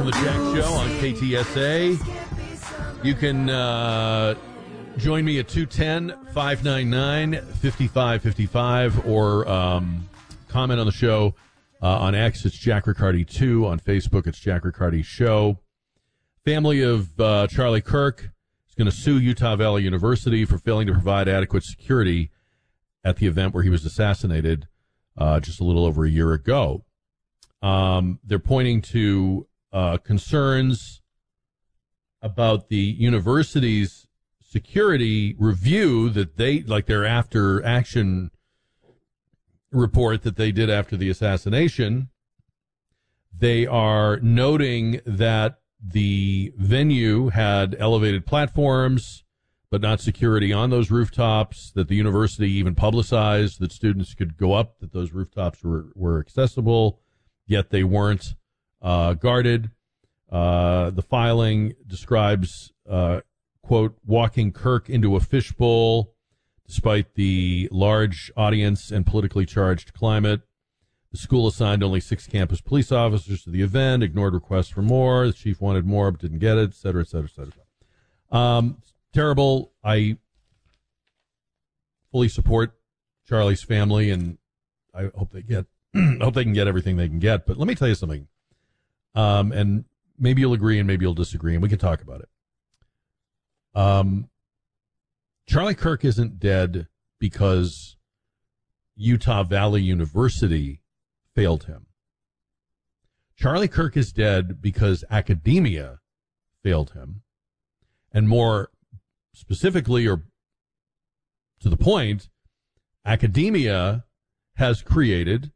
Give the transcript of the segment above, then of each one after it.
from the Jack Show on KTSA. You can join me at 210-599-5555 or comment on the show on X. It's Jack Riccardi 2. On Facebook, it's Jack Riccardi Show. Family of Charlie Kirk is going to sue Utah Valley University for failing to provide adequate security at the event where he was assassinated just a little over a year ago. They're pointing to concerns about the university's security review that they, like their after action report that they did after the assassination. They are noting that the venue had elevated platforms, but not security on those rooftops, that the university even publicized that students could go up, that those rooftops were accessible, yet they weren't guarded. The filing describes, quote, walking Kirk into a fishbowl despite the large audience and politically charged climate. The school assigned only 6 campus police officers to the event, ignored requests for more. The chief wanted more but didn't get it, et cetera, et cetera, et cetera. Terrible. I fully support Charlie's family, and I hope they get hope they can get everything they can get. But let me tell you something. And maybe you'll agree and maybe you'll disagree, and we can talk about it. Charlie Kirk isn't dead because Utah Valley University failed him. Charlie Kirk is dead because academia failed him. And more specifically, or to the point, academia has created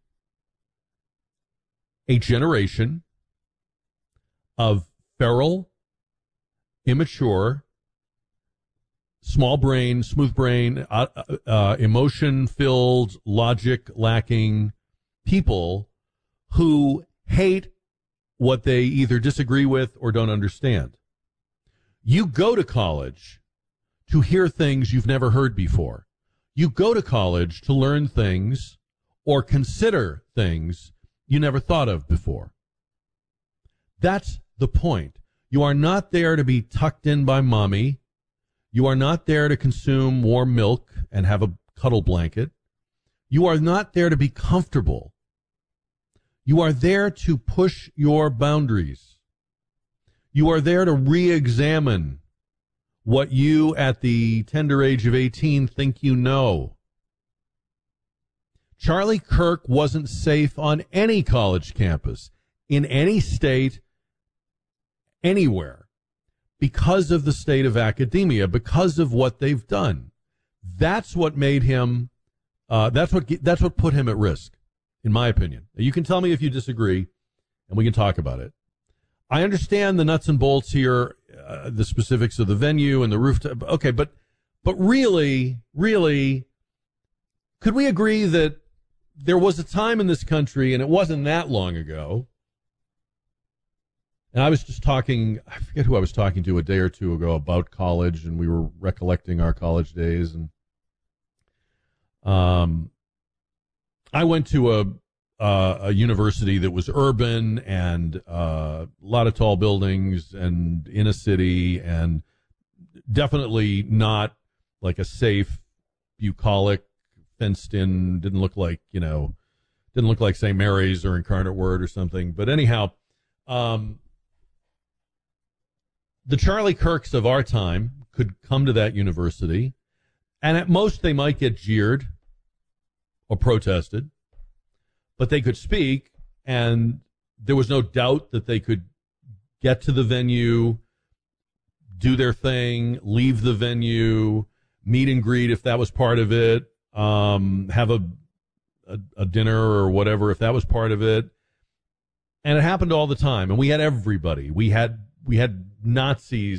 a generation of feral, immature, small brain, smooth brain, emotion-filled, logic-lacking people who hate what they either disagree with or don't understand. You go to college to hear things you've never heard before. You go to college to learn things or consider things you never thought of before. That's the point. You are not there to be tucked in by mommy. You are not there to consume warm milk and have a cuddle blanket. You are not there to be comfortable. You are there to push your boundaries. You are there to re-examine what you at the tender age of 18 think you know. Charlie Kirk wasn't safe on any college campus, in any state, anywhere, because of the state of academia, because of what they've done. That's what made him, that's what put him at risk, in my opinion. You can tell me if you disagree, and we can talk about it. I understand the nuts and bolts here, the specifics of the venue and the rooftop. Okay, but really, could we agree that there was a time in this country, and it wasn't that long ago, and I was just talking, I forget who I was talking to a day or two ago about college, and we were recollecting our college days, and I went to a university that was urban and a lot of tall buildings and in a city, and definitely not like a safe, bucolic, fenced in, didn't look like St. Mary's or Incarnate Word or something. But anyhow, the Charlie Kirks of our time could come to that university, and at most they might get jeered or protested, but they could speak, and there was no doubt that they could get to the venue, do their thing, leave the venue, meet and greet if that was part of it, have a dinner or whatever if that was part of it. And it happened all the time, and we had everybody. We had Nazis